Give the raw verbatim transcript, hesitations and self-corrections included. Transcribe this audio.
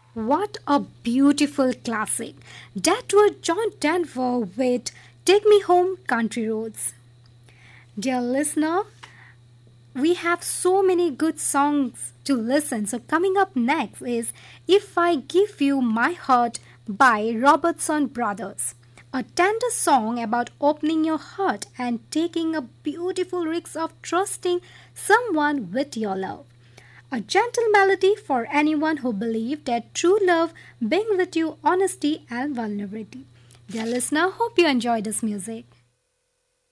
What a beautiful classic. That was John Denver with Take Me Home Country Roads. Dear listener, we have so many good songs to listen. So, coming up next is If I Give You My Heart by Robertson Brothers. A tender song about opening your heart and taking a beautiful risk of trusting someone with your love. A gentle melody for anyone who believes that true love brings with you honesty and vulnerability. Dear listener, hope you enjoy this music.